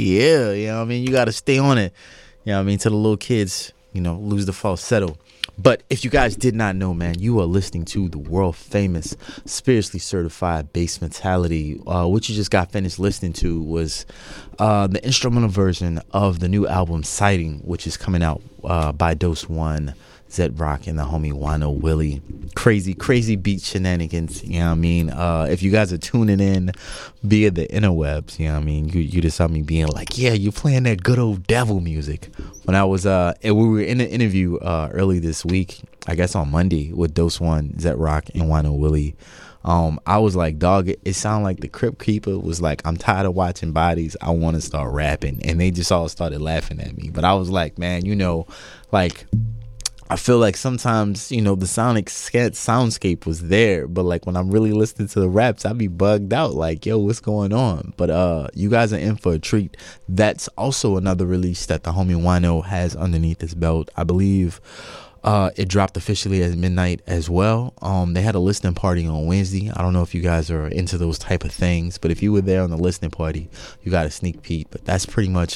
Yeah, you know what I mean? You got to stay on it. You know what I mean? To the little kids, lose the falsetto. But if you guys did not know, man, you are listening to the world famous, spiritually certified Bass Mentality. What you just got finished listening to was the instrumental version of the new album Sighting, which is coming out by Dose One, Zed Rock, and the homie Wano Willie. Crazy beat shenanigans, you know what I mean? If you guys are tuning in via the interwebs, you know what I mean? You just saw me being like, yeah, you're playing that good old devil music. When I was, we were in an interview early this week, I guess on Monday, with Dose One, Zed Rock, and Wano Willie. I was like, dog, it sounded like the Crypt Keeper was like, I'm tired of watching bodies, I want to start rapping. And they just all started laughing at me. But I was like, man, like, I feel like sometimes, the soundscape was there, but like when I'm really listening to the raps, I be bugged out like, yo, what's going on? But you guys are in for a treat. That's also another release that the homie Wano has underneath his belt. I believe it dropped officially at midnight as well. They had a listening party on Wednesday. I don't know if you guys are into those type of things, but if you were there on the listening party, you got a sneak peek. But that's pretty much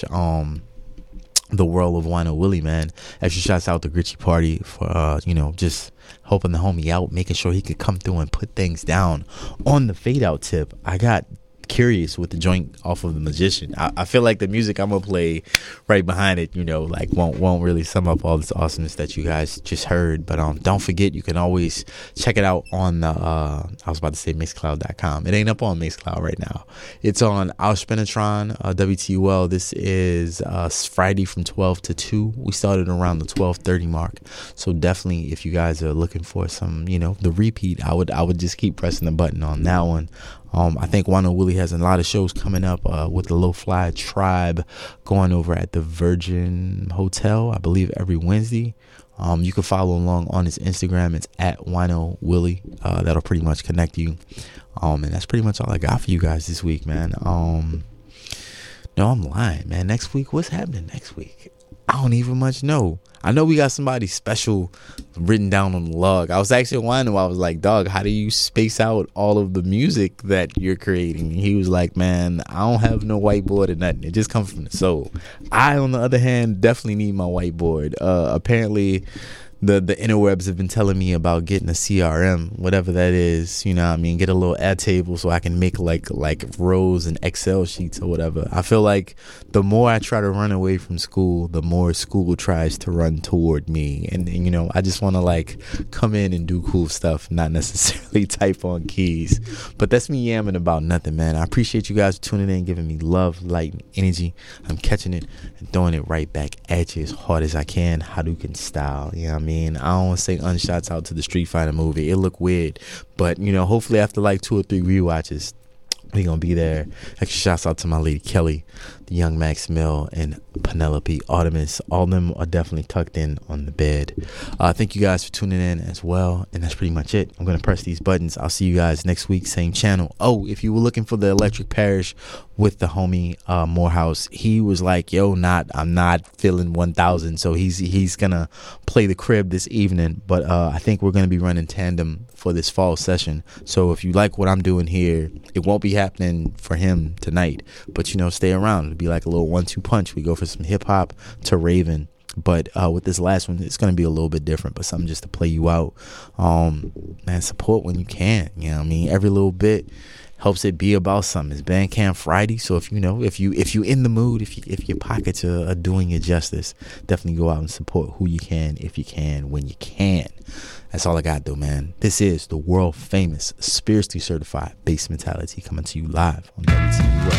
the world of Wano Willie, man. Extra shouts out to Gritchy Party for just helping the homie out, making sure he could come through and put things down. On the fade out tip, I got curious with the joint off of The Magician. I feel like the music I'm gonna play right behind it, like won't really sum up all this awesomeness that you guys just heard. But don't forget, you can always check it out on the I was about to say Mixcloud.com. It ain't up on Mixcloud right now. It's on our Spinatron, WTUL. This is Friday from 12 to 2. We started around the 12:30 mark. So definitely, if you guys are looking for some, the repeat, I would just keep pressing the button on that one. I think Wano Willie has a lot of shows coming up with the Low Fly Tribe going over at the Virgin Hotel, I believe, every Wednesday. You can follow along on his Instagram. It's at Wano Willie. That'll pretty much connect you. And that's pretty much all I got for you guys this week, man. No, I'm lying, man. Next week, what's happening next week? I don't even much know. I know we got somebody special written down on the log. I was actually wondering, I was like, dog, how do you space out all of the music that you're creating? And he was like, man, I don't have no whiteboard or nothing. It just comes from the soul. I, on the other hand, definitely need my whiteboard. Apparently, the interwebs have been telling me about getting a CRM, whatever that is, get a little ad table so I can make like rows and Excel sheets or whatever. I feel like the more I try to run away from school, the more school tries to run toward me. And I just want to come in and do cool stuff, not necessarily type on keys. But that's me yamming about nothing, man. I appreciate you guys tuning in, giving me love, light, and energy. I'm catching it and throwing it right back at you as hard as I can, Hadouken style. You know what I mean? I don't want to say unshots out to the Street Fighter movie. It looked weird, but hopefully after 2 or 3 rewatches, we gonna be there. Extra shouts out to my lady Kelly, the young Max Mill, and Penelope Artemis. All of them are definitely tucked in on the bed. Thank you guys for tuning in as well, and that's pretty much it. I'm gonna press these buttons. I'll see you guys next week, same channel. Oh, if you were looking for the Electric Parish with the homie Morehouse, he was like, yo, I'm not feeling 1000, so he's gonna play the crib this evening. But I think we're gonna be running tandem for this fall session. So if you like what I'm doing here, it won't be happening for him tonight, but stay around. It'll be like a little 1-2 punch. We go for some hip hop to Raven, but with this last one, it's going to be a little bit different, but something just to play you out. Man, support when you can. Every little bit helps it be about something. It's Bandcamp Friday, so if you in the mood, if your pockets are doing you justice, definitely go out and support who you can, if you can, when you can. That's all I got, though, man. This is the world famous, spiritually certified Bass Mentality, coming to you live on WTUL.